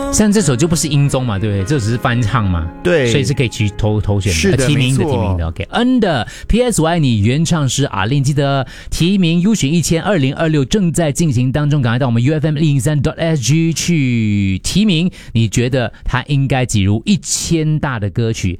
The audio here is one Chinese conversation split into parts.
像这首就不是音综嘛，对不对？这只是翻唱嘛， 对， 所以是可以去投选的， 是的， 提名的。OK，N 的 PS 我爱你原唱是阿令，记得提名优选1000 2026正在进行当中，赶快到我们 UFM103.SG 去提名，你觉得它应该挤入1000大的歌曲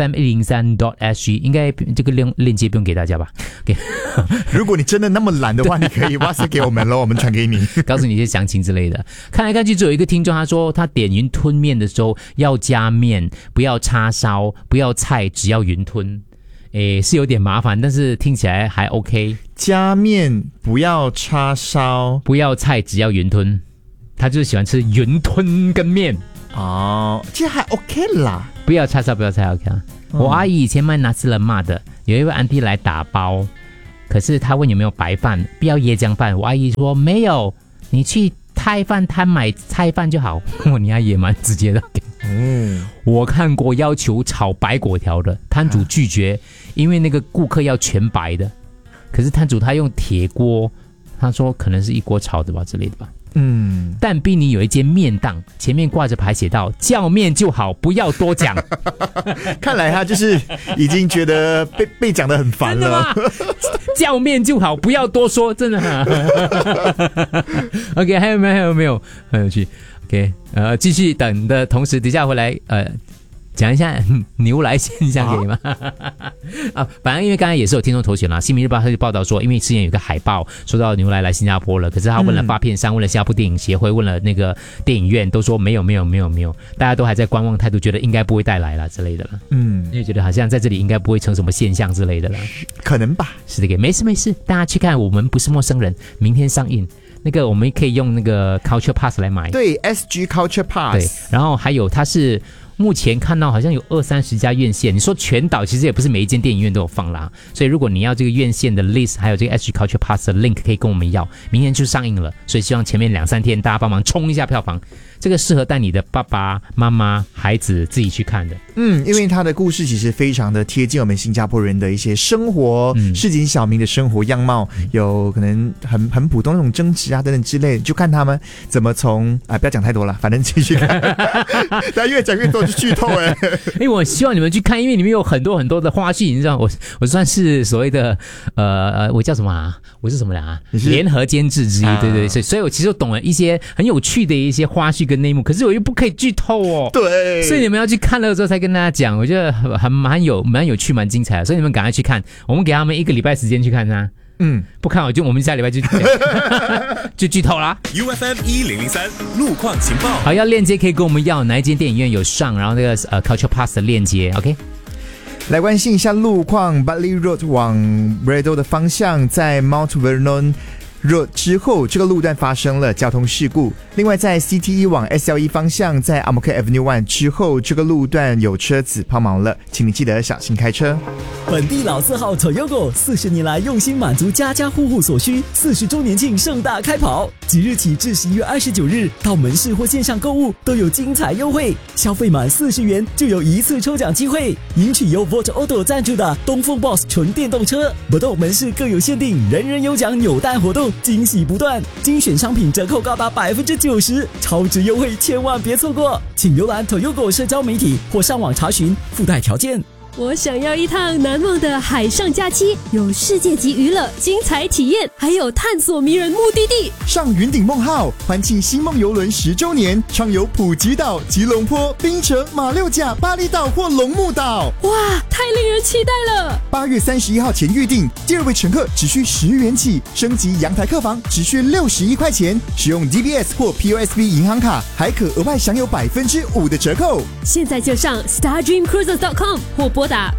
UFM103.SG 应该这个链接不用给大家吧？给如果你真的那么懒的话，你可以 WhatsApp 给我们咯，我们传给你， 告诉你一些详情之类的。看来看去，只有一个听众他说他点云吞面的时候要加面，不要叉烧，不要菜，只要云吞。是有点麻烦，但是听起来还 OK。 加面不要叉烧， 不要菜，只要云吞。他就是喜欢吃云吞跟面。 哦，其实还 OK 啦。 不要叉烧，不要菜 OK 啊。我阿姨以前卖拿斯人骂的，有一位安迪来打包，可是他问有没有白饭，不要椰浆饭。我阿姨说没有，你去菜饭摊买菜饭就好。你阿姨也蛮直接的。我看过要求炒白粿条的，摊主拒绝，因为那个顾客要全白的。可是摊主他用铁锅，他说可能是一锅炒的吧之类的吧。但宾尼有一间面档，前面挂着牌写道叫面就好，不要多讲。 看来他就是已经觉得被讲得很烦了。 叫面就好，不要多说，真的。OK， 还有没有？很有趣。OK， 继续等的同时，等一下回来讲一下牛来现象可以吗？反正因为刚才也是有听众投选啦，新民日报他就报道说，因为之前有个海报说到牛来新加坡了，可是他问了发片商，问了新加坡电影协会，问了那个电影院，都说没有，大家都还在观望态度，觉得应该不会带来了之类的了。因为觉得好像在这里应该不会成什么现象之类的了，可能吧？是的，没事，大家去看，我们不是陌生人，明天上映。那个我们可以用那个 Culture Pass 来买， 对 SG Culture Pass， 对， 然后还有它是目前看到好像有20-30家院线，你说全岛其实也不是每一间电影院都有放啦，所以如果你要这个院线的 list， 还有这个 SG Culture Pass 的 link 可以跟我们要，明天就上映了，所以希望前面2-3天大家帮忙冲一下票房，这个适合带你的爸爸妈妈孩子自己去看的。 因为他的故事其实非常的贴近我们新加坡人的一些生活，市井小民的生活样貌，有可能很普通那种争执啊等等之类的，就看他们怎么从不要讲太多了，反正继续看。大家越讲越多就剧透因为我希望你们去看，因为里面有很多很多的花絮，你知道我算是所谓的我叫什么啊？我是什么人啊？联合监制之一，对，所以我其实懂了一些很有趣的一些花絮跟内幕，可是我又不可以剧透哦。对，所以你们要去看了之后才跟大家讲，我觉得蛮有趣蛮精彩的，所以你们赶快去看，我们给他们1个礼拜时间去看它。不看我们下礼拜就剧透啦。 UFM1003 路况情报， 好，要链接可以跟我们要哪一间电影院有上，然后那个Culture Pass 的链接 ，OK。 来关心一下路况 ，Bartley Road 往 Braddell 的方向，在 Mount Vernon Road 之后，这个路段发生了交通事故。另外，在 CT1 往 SL1 方向，在 Amoka Avenue 1之后，这个路段有车子抛锚了，请你记得小心开车。 本地老字号 Toyota 40年来用心满足家家户户所需，40周年庆盛大开跑，即日起至11月29日，到门市或线上购物都有精彩优惠，消费满40元就有一次抽奖机会，赢取由 Vote Auto 赞助的东风 Boss 纯电动车。不动门市更有限定，人人有奖扭蛋活动，惊喜不断，精选商品折扣高达90%，超值优惠千万别错过，请浏览 Toyota 社交媒体或上网查询，附带条件。 我想要一趟难忘的海上假期，有世界级娱乐、精彩体验，还有探索迷人目的地。 上云顶梦号，欢庆星梦邮轮10周年，畅游普吉岛、吉隆坡、槟城、马六甲、巴厘岛或龙目岛。 哇，太令人期待了 ！8月31号前预定，第2位乘客只需10元起，升级阳台客房只需61块钱，使用 DBS 或 POSB 银行卡，还可额外享有5%的折扣。 现在就上 StarDreamCruises.com 或拨打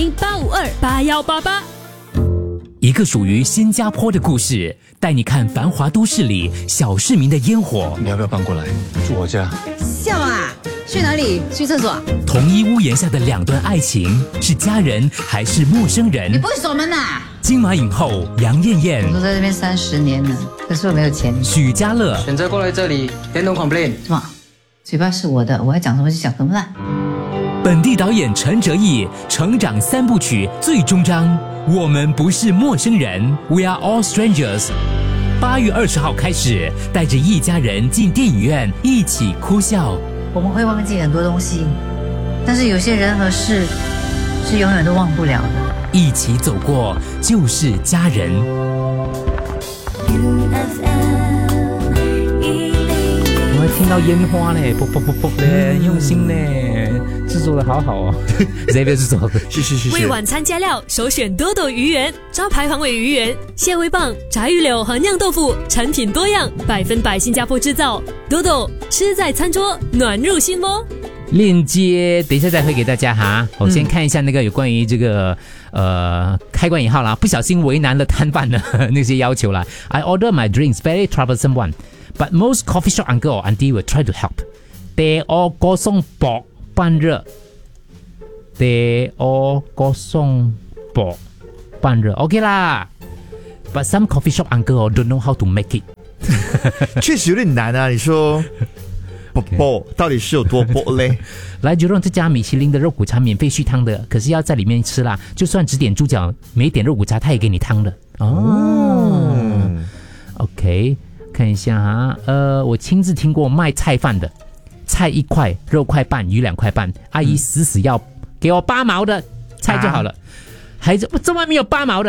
800-852-8188。 一个属于新加坡的故事，带你看繁华都市里小市民的烟火。 你要不要搬过来住我家？ 笑啊！去哪里？去厕所？ 同一屋檐下的2段爱情，是家人还是陌生人？ 你不会锁门啊？ 金马影后杨艳艳， 我都在这边30年了，可是我没有钱。 许家乐选择过来这里，连同 complain。 什么？嘴巴是我的，我要讲什么就讲什么啦。 本地导演陈哲艺成长3部曲最终章，我们不是陌生人 ，We are all strangers。8月20号开始，带着一家人进电影院一起哭笑。 我们会忘记很多东西，但是有些人和事是永远都忘不了的。 一起走过就是家人。我还听到烟花呢，啵啵啵啵的，用心呢，制作的好好哦。这边制作的， 是。 为晚餐加料，首选多多鱼圆，招牌黄尾鱼圆、蟹味棒、炸鱼柳和酿豆腐，产品多样，100%新加坡制造。多多吃在餐桌，暖入心窝。 链接等一下再会给大家哈。我先看一下那个有关于这个开关引号啦，不小心为难了摊贩的那些要求啦。I order my drinks very troublesome one, but most coffee shop uncle or auntie will try to help. They all 歌颂薄半热 ，They all 歌颂薄半热 ，OK 啦。But some coffee shop uncle don't know how to make it. 确实有点难啊，你说。薄到底是有多薄嘞？ 来Jurong这家米其林的肉骨茶免费续汤的，可是要在里面吃啦。就算只点猪脚，没点肉骨茶，他也给你汤的。OK， 看一下哈，我亲自听过卖菜饭的，菜1块，肉块半，鱼2块半，阿姨死要给我8毛的菜就好了，还这么没有8毛的。